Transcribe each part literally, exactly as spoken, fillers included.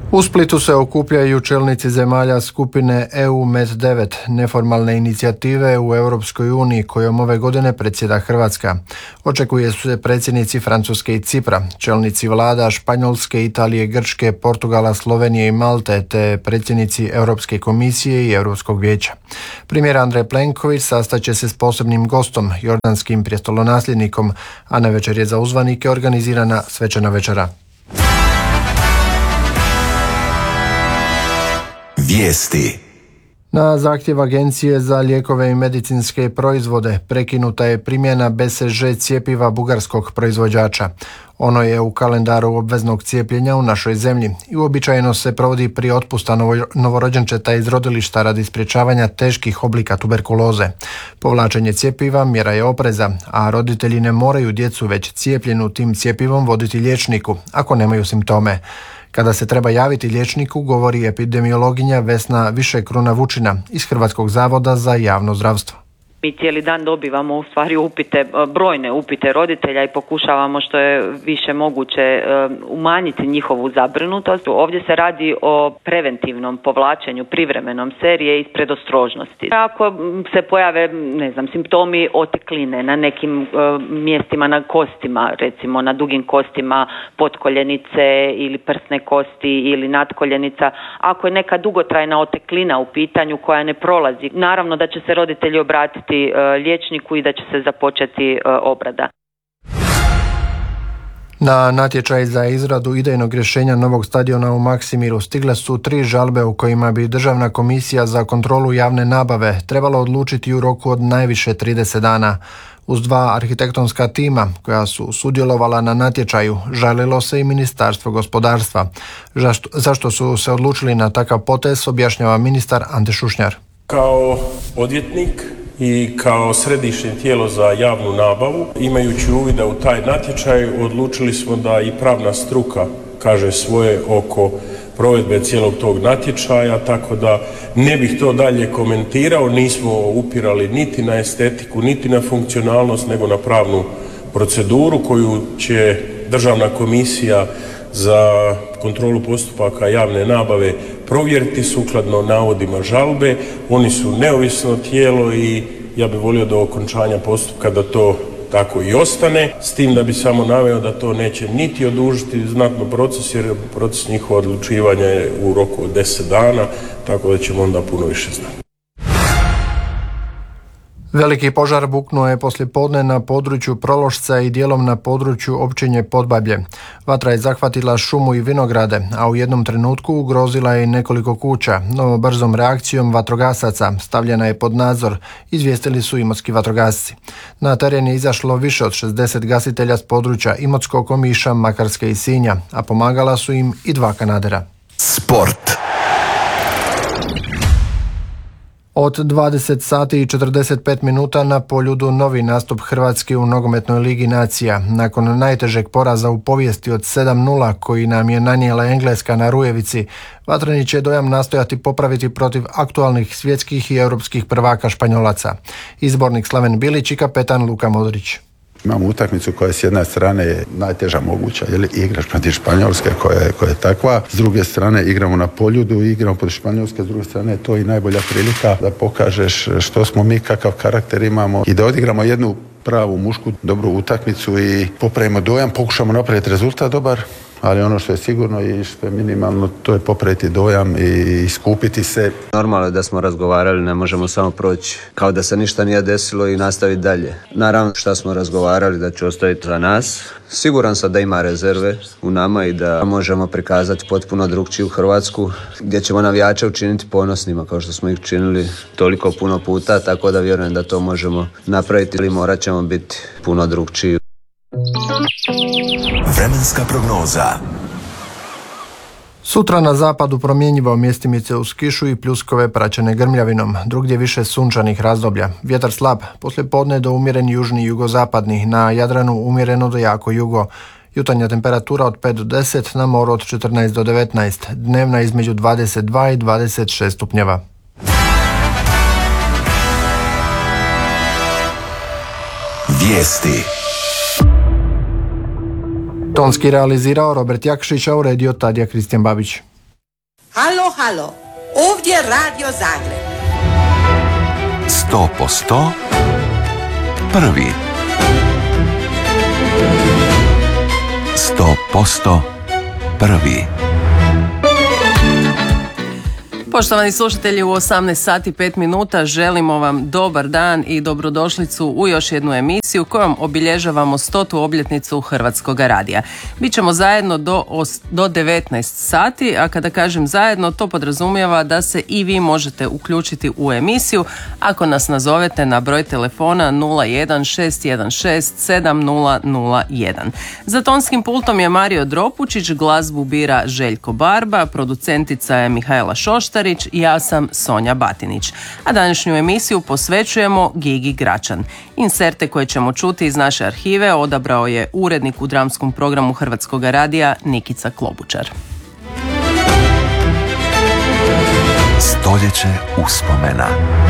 U Splitu se okupljaju čelnici zemalja skupine E U Med devet, neformalne inicijative u Europskoj uniji kojom ove godine predsjeda Hrvatska. Očekuje se predsjednici Francuske i Cipra, čelnici vlada Španjolske, Italije, Grčke, Portugala, Slovenije i Malte, te predsjednici Europske komisije i Europskog vijeća. Premijer Andrej Plenković sastaće se s posebnim gostom, jordanskim prijestolonasljednikom, a na večer je za uzvanike organizirana svečana večera. Vijesti. Na zahtjev Agencije za lijekove i medicinske proizvode prekinuta je primjena B C G cjepiva bugarskog proizvođača. Ono je u kalendaru obveznog cijepljenja u našoj zemlji i uobičajeno se provodi prije otpusta novorođenčeta iz rodilišta radi sprječavanja teških oblika tuberkuloze. Povlačenje cjepiva mjera je opreza, a roditelji ne moraju djecu već cijepljenu tim cjepivom voditi liječniku ako nemaju simptome. Kada se treba javiti liječniku, govori epidemiologinja Vesna Višekruna-Vučina iz Hrvatskog zavoda za javno zdravstvo. Mi cijeli dan dobivamo u stvari upite, brojne upite roditelja i pokušavamo što je više moguće umanjiti njihovu zabrinutost. Ovdje se radi o preventivnom povlačenju privremenom serije iz predostrožnosti. Ako se pojave, ne znam, simptomi otekline na nekim uh, mjestima na kostima, recimo na dugim kostima potkoljenice ili prsne kosti ili natkoljenica, ako je neka dugotrajna oteklina u pitanju koja ne prolazi, naravno da će se roditelji obratiti liječniku i da će se započeti obrada. Na natječaj za izradu idejnog rješenja novog stadiona u Maksimiru stigle su tri žalbe u kojima bi Državna komisija za kontrolu javne nabave trebala odlučiti u roku od najviše trideset dana. Uz dva arhitektonska tima koja su sudjelovala na natječaju, žalilo se i Ministarstvo gospodarstva. Zašto, zašto su se odlučili na takav potez, objašnjava ministar Ante Šušnjar. Kao odvjetnik i kao središnje tijelo za javnu nabavu, imajući uvida u taj natječaj, odlučili smo da i pravna struka kaže svoje oko provedbe cijelog tog natječaja, tako da ne bih to dalje komentirao. Nismo upirali niti na estetiku, niti na funkcionalnost, nego na pravnu proceduru koju će Državna komisija za kontrolu postupaka javne nabave provjeriti sukladno navodima žalbe. Oni su neovisno tijelo i ja bih volio do okončanja postupka da to tako i ostane, s tim da bi samo naveo da to neće niti odužiti znatno proces, jer proces njihova odlučivanja je u roku od deset dana, tako da ćemo onda puno više znati. Veliki požar buknuo je poslijepodne na području Prološca i dijelom na području općine Podbablje. Vatra je zahvatila šumu i vinograde, a u jednom trenutku ugrozila je nekoliko kuća, no brzom reakcijom vatrogasaca stavljena je pod nadzor, izvijestili su imotski vatrogasci. Na teren je izašlo više od šezdeset gasitelja s područja Imotskog, Omiša, Makarske i Sinja, a pomagala su im i dva kanadera. Sport. Od dvadeset sati i četrdeset pet minuta na Poljudu novi nastup Hrvatske u nogometnoj ligi nacija. Nakon najtežeg poraza u povijesti od sedam nula koji nam je nanijela Engleska na Rujevici, Vatreni će dojam nastojati popraviti protiv aktualnih svjetskih i europskih prvaka Španjolaca. Izbornik Slaven Bilić i kapetan Luka Modrić. Imamo utakmicu koja je s jedne strane najteža moguća, jer igraš protiv Španjolske koja je, koja je takva. S druge strane igramo na Poljudu, igramo protiv Španjolske, s druge strane je to i najbolja prilika da pokažeš što smo mi, kakav karakter imamo i da odigramo jednu pravu mušku dobru utakmicu i popravimo dojam, pokušamo napraviti rezultat dobar, ali ono što je sigurno i što je minimalno, to je popraviti dojam i iskupiti se. Normalno je da smo razgovarali, ne možemo samo proći kao da se ništa nije desilo i nastaviti dalje. Naravno što smo razgovarali da će ostaviti za nas. Siguran sam da ima rezerve u nama i da možemo prikazati potpuno drugčiju Hrvatsku, gdje ćemo navijače učiniti ponosnima kao što smo ih činili toliko puno puta, tako da vjerujem da to možemo napraviti ili morat ćemo biti puno drugčiji. Vremenska prognoza. Sutra na zapadu promjenjivo, mjestimice uz kišu i pljuskove praćene grmljavinom, drugdje više sunčanih razdoblja. Vjetar slab, poslijepodne do umjeren južni i jugozapadni, na Jadranu umjereno do jako jugo. Jutarnja temperatura od pet do deset, na moru od četrnaest do devetnaest, dnevna između dvadeset dva i dvadeset šest stupnjeva. Vijesti. Tonski realizirao Robert Jakšić, a uredio Tadija Kristijan Babić. Halo, halo, ovdje Radio Zagreb. Sto posto prvi. Sto posto prvi. Poštovani slušatelji, u osamnaest sati pet minuta želimo vam dobar dan i dobrodošlicu u još jednu emisiju kojom obilježavamo stotu obljetnicu Hrvatskog radija. Bićemo zajedno do, do devetnaest sati, a kada kažem zajedno, to podrazumijeva da se i vi možete uključiti u emisiju ako nas nazovete na broj telefona nula jedan šest jedan šest sedam nula nula jedan. Za tonskim pultom je Mario Dropučić, glazbu bira Željko Barba, producentica je Mihajla Šoštar, ja sam Sonja Batinić. A današnju emisiju posvećujemo Gigi Gračan. Inserte koje ćemo čuti iz naše arhive odabrao je urednik u dramskom programu Hrvatskog radija Nikica Klobučar. Stoljeće uspomena.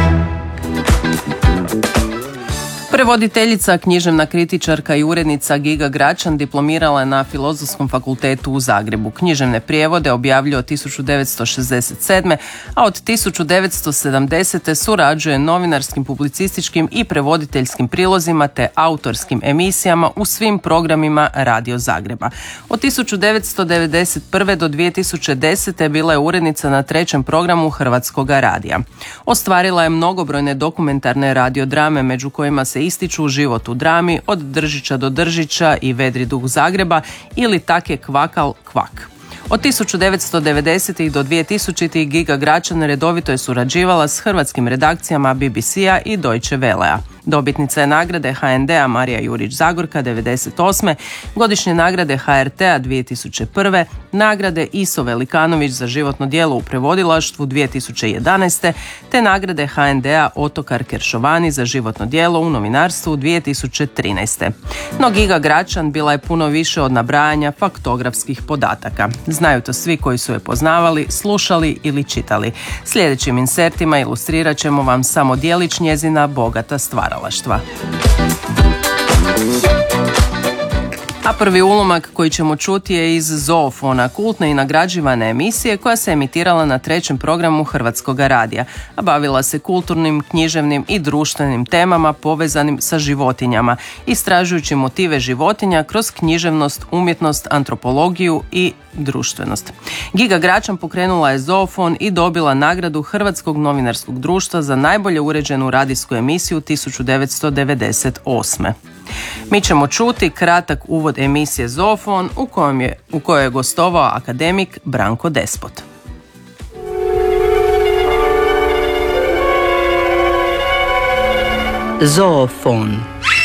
Prevoditeljica, književna kritičarka i urednica Giga Gračan diplomirala je na Filozofskom fakultetu u Zagrebu. Književne prijevode objavljuje od tisuću devetsto šezdeset sedme. a od tisuću devetsto sedamdesete. surađuje novinarskim, publicističkim i prevoditeljskim prilozima te autorskim emisijama u svim programima Radio Zagreba. Od tisuću devetsto devedeset prve. do dvije tisuće desete. bila je urednica na trećem programu Hrvatskog radija. Ostvarila je mnogobrojne dokumentarne radiodrame, među kojima se ističu Život u drami, Od Držića do Držića i Vedri duh Zagreba ili Tak je kvakal kvak. Od tisuću devetsto devedesetih. do dvije tisućitih. Giga Gračan redovito je surađivala s hrvatskim redakcijama B B C-a i Deutsche Wellea. Dobitnica je nagrade H N D-a Marija Jurić Zagorka devedeset osme. Godišnje nagrade H R T-a dvije tisuće prve. Nagrade Iso Velikanović za životno djelo u prevodilaštvu dvije tisuće jedanaeste. te nagrade H N D-a Otokar Keršovani za životno djelo u novinarstvu dvije tisuće trinaeste. No Giga Gračan bila je puno više od nabrajanja faktografskih podataka. Znaju to svi koji su je poznavali, slušali ili čitali. Sljedećim insertima ilustrirat ćemo vam samo djelić njezina bogata stvara. A prvi ulomak koji ćemo čuti je iz Zoofona, kultne i nagrađivane emisije koja se emitirala na trećem programu Hrvatskog radija, a bavila se kulturnim, književnim i društvenim temama povezanim sa životinjama, istražujući motive životinja kroz književnost, umjetnost, antropologiju i društvenost. Giga Gračan pokrenula je Zoofon i dobila nagradu Hrvatskog novinarskog društva za najbolje uređenu radijsku emisiju tisuću devetsto devedeset osme. Mi ćemo čuti kratak uvod emisije Zoofon u, kojem je, u kojoj je gostovao akademik Branko Despot. Zoofon.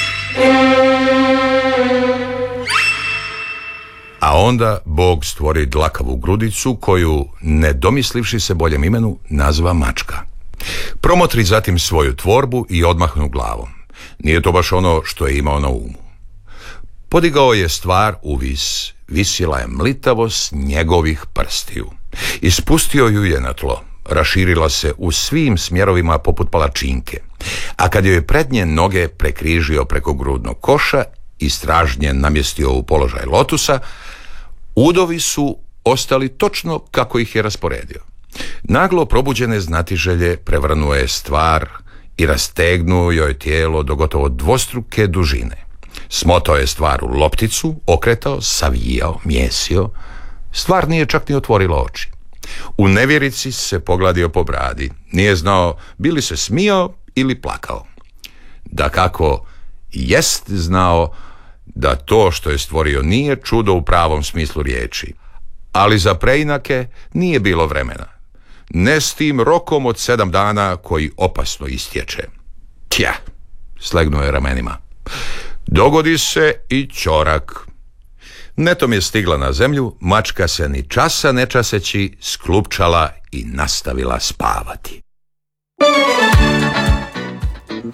A onda Bog stvori dlakavu grudicu koju, ne domislivši se boljem imenu, nazva mačka. Promotri zatim svoju tvorbu i odmahnu glavom. Nije to baš ono što je imao na umu. Podigao je stvar u vis, visila je mlitavost njegovih prstiju. Ispustio ju je na tlo, raširila se u svim smjerovima poput palačinke, a kad joj je prednje noge prekrižio preko grudnog koša i stražnje namjestio u položaj lotusa, udovi su ostali točno kako ih je rasporedio. Naglo probuđene znatiželje prevrnuo je stvar i rastegnuo joj tijelo do gotovo dvostruke dužine. Smotao je stvar u lopticu, okretao, savijao, mjesio. Stvar nije čak ni otvorila oči. U nevjerici se pogladio po bradi. Nije znao bi li se smijao ili plakao. Dakako, jest znao da to što je stvorio nije čudo u pravom smislu riječi. Ali za preinake nije bilo vremena. Ne s tim rokom od sedam dana koji opasno istječe. Tja, slegnuo je ramenima. Dogodi se i ćorak. Netom je stigla na zemlju, mačka se ni časa ne časeći sklupčala i nastavila spavati.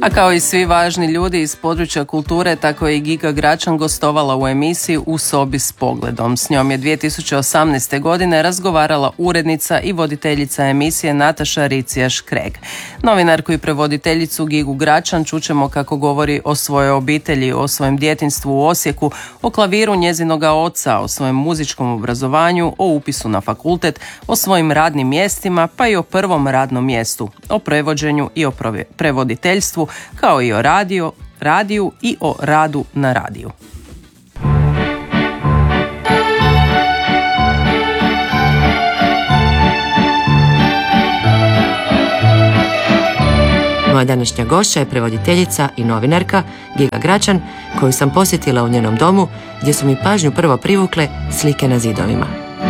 A kao i svi važni ljudi iz područja kulture, tako je i Giga Gračan gostovala u emisiji U sobi s pogledom. S njom je dvije tisuće osamnaeste. godine razgovarala urednica i voditeljica emisije Nataša Ricijaš-Kreg. Novinarku i prevoditeljicu Gigu Gračan čućemo kako govori o svojoj obitelji, o svojem djetinjstvu u Osijeku, o klaviru njezinoga oca, o svojem muzičkom obrazovanju, o upisu na fakultet, o svojim radnim mjestima, pa i o prvom radnom mjestu, o prevođenju i o prevoditeljstvu, kao i o radio, radiju i o radu na radiju. Moja današnja gošća je prevoditeljica i novinarka Giga Gračan, koju sam posjetila u njenom domu, gdje su mi pažnju prvo privukle slike na zidovima.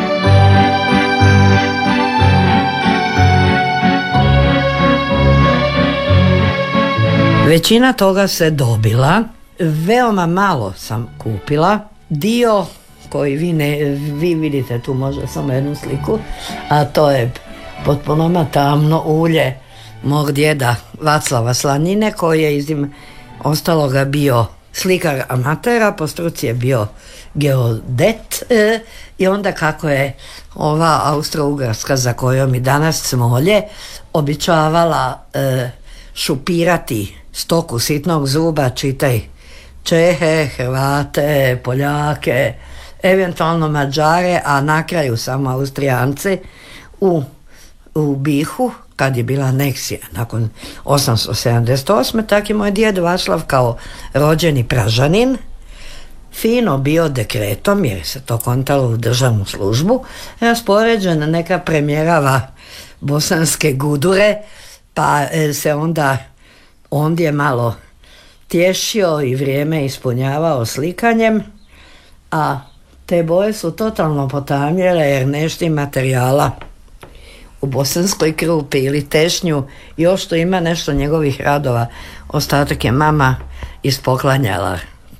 Većina toga se dobila, veoma malo sam kupila, dio koji vi, ne, vi vidite tu možda samo jednu sliku, a to je potpuno tamno ulje mog djeda Vaclava Slanjine, koji je izim ostaloga bio slikar amatera, po struci je bio geodet e, i onda kako je ova Austro-Ugarska, za kojom i danas smolje, običavala e, šupirati stoku sitnog zuba, čitaj Čehe, Hrvate, Poljake, eventualno Mađare, a na kraju samo Austrijance u, u Bihu, kad je bila aneksija nakon osamsto sedamdeset osme. Tako je moj djed Vaslav kao rođeni Pražanin fino bio dekretom, jer se to kontalo u državnu službu, raspoređena neka premjerava bosanske gudure, pa se onda ondje malo tješio i vrijeme ispunjavao slikanjem, a te boje su totalno potamnjele jer nešto materijala u bosanskoj krupi ili tešnju, još što ima nešto njegovih radova, ostatak je mama ispoklanjala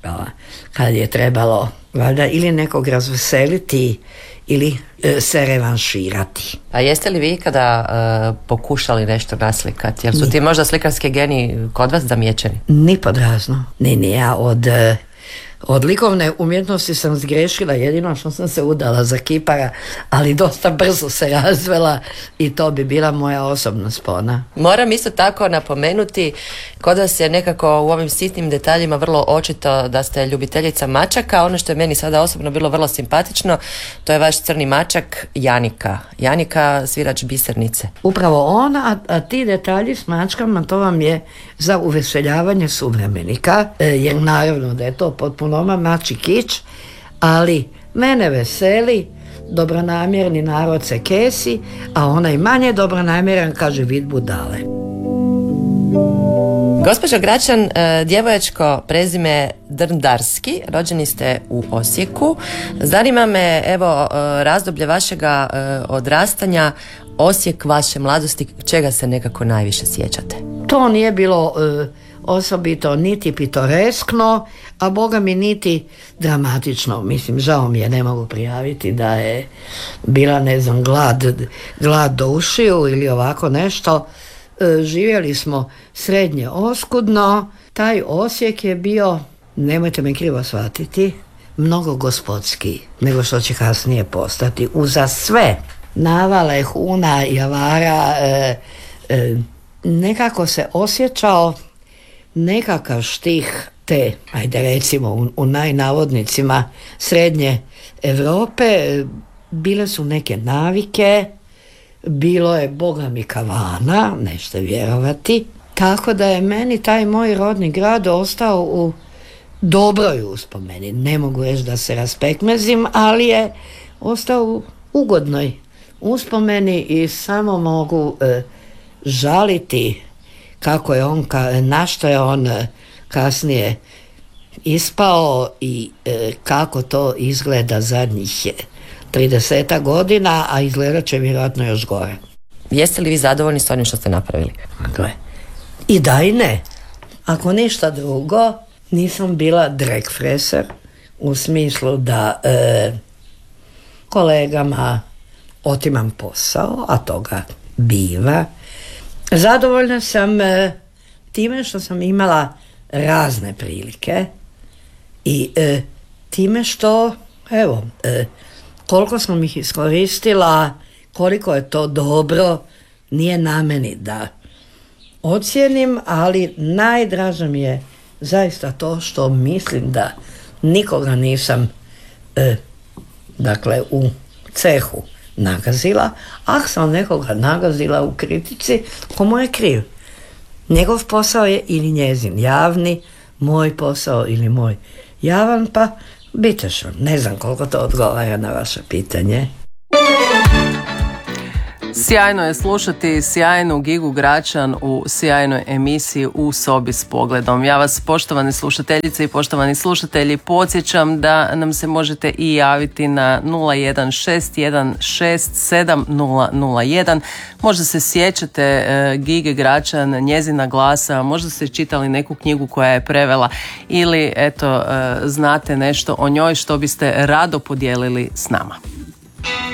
kad je trebalo valjda ili nekog razveseliti ili e, se revanširati. A jeste li vi ikada e, pokušali nešto naslikati? Jer su Ni. ti možda slikarski geni kod vas zamijećeni? Ni pod razno. Ni, ni ja od... E, Od likovne umjetnosti sam zgrešila, jedino što sam se udala za kipara, ali dosta brzo se razvela i to bi bila moja osobna spona. Moram isto tako napomenuti, kod vas je nekako u ovim sitnim detaljima vrlo očito da ste ljubiteljica mačaka. Ono što je meni sada osobno bilo vrlo simpatično, to je vaš crni mačak Janika. Janika, svirač bisernice. Upravo ona, a, a ti detalji s mačkama, to vam je za uveseljavanje suvremenika, e, jer naravno da je to potpuno mači kič, ali mene veseli dobronamjerni narod se kesi, a onaj manje dobronamjeran kaže vid budale. Gospođo Gračan, djevojačko prezime Drndarski, rođeni ste u Osijeku. Zanima me, evo, razdoblje vašega odrastanja, Osijek vaše mladosti, čega se nekako najviše sjećate? To nije bilo uh, osobito niti pitoreskno, a boga mi niti dramatično. Mislim, žao mi je, ne mogu prijaviti da je bila, ne znam, glad, glad do ušiju ili ovako nešto. E, živjeli smo srednje oskudno. Taj Osijek je bio, nemojte me krivo shvatiti, mnogo gospodski nego što će kasnije postati. Uza sve navale huna i avara e, e, nekako se osjećao nekakav štih te, ajde recimo u, u najnavodnicima srednje Europe. Bile su neke navike, bilo je boga mi kavana, nešte vjerovati, tako da je meni taj moj rodni grad ostao u dobroj uspomeni. Ne mogu reći da se raspekmezim, ali je ostao u ugodnoj uspomeni i samo mogu e, žaliti kako je on, na što je on kasnije ispao i e, kako to izgleda zadnjih trideset godina, a izgledat će vjerojatno još gore. Jeste li vi zadovoljni s onim što ste napravili? Gle. I da i ne. Ako ništa drugo, nisam bila drekfreser u smislu da e, kolegama otimam posao, a toga biva. Zadovoljna sam e, time što sam imala razne prilike i e, time što, evo, e, koliko sam ih iskoristila, koliko je to dobro, nije na meni da ocijenim, ali najdraže mi je zaista to što mislim da nikoga nisam e, dakle u cehu nagazila. Ako sam nekoga nagazila u kritici, komu je kriv? Njegov posao je ili njezin javni, moj posao ili moj javan, pa bit će. Ne znam koliko to odgovara na vaše pitanje. Sjajno je slušati sjajnu Gigu Gračan u sjajnoj emisiji U sobi s pogledom. Ja vas, poštovane slušateljice i poštovani slušatelji, podsjećam da nam se možete i javiti na nula jedan šest jedan šest sedam nula nula jedan. Možda se sjećate e, Gige Gračan, njezina glasa, možda ste čitali neku knjigu koja je prevela ili eto e, znate nešto o njoj što biste rado podijelili s nama.